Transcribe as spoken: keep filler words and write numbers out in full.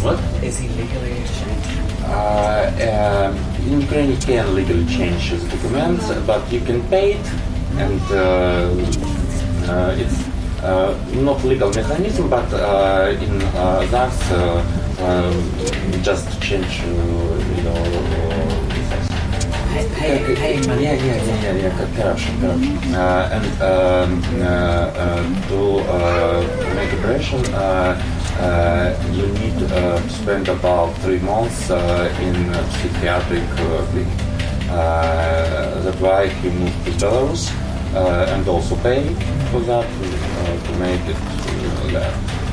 What? Is he legally changed? Uh, um, in Ukraine you can legally change the documents, but you can pay it, and uh, uh, it's uh, not legal mechanism, but uh, in uh, that uh, um, just change uh, your Pay, pay, pay money. yeah, yeah, yeah, yeah, yeah, corruption, corruption. Uh, and um, uh, uh, to uh, make operation, uh, uh, you need uh, to spend about three months uh, in a psychiatric uh, clinic. Uh, that's why he moved to Belarus uh, and also pay for that uh, to make it uh, there.